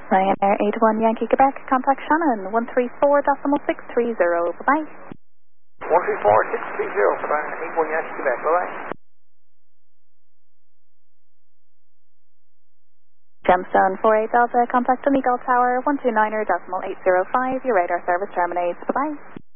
Ryanair 81 Yankee Quebec, contact Shannon, 134.630, bye-bye. 134.630 for Ryanair 81 Yankee Quebec, bye-bye. Gemstone 48 Delta, contact Donegal Tower, 129.805, your radar service terminates, bye-bye.